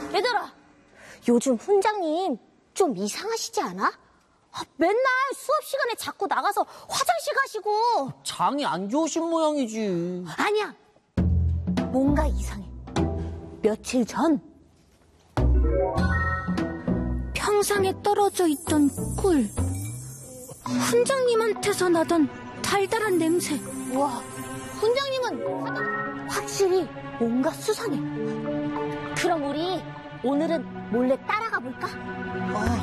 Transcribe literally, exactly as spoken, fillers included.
얘들아, 요즘 훈장님 좀 이상하시지 않아? 아, 맨날 수업 시간에 자꾸 나가서 화장실 가시고. 장이 안 좋으신 모양이지. 아니야, 뭔가 이상해. 며칠 전 평상에 떨어져 있던 꿀, 훈장님한테서 나던 달달한 냄새. 와, 훈장님은 확실히 뭔가 수상해. 그럼 우리 오늘은 몰래 따라가 볼까? 아,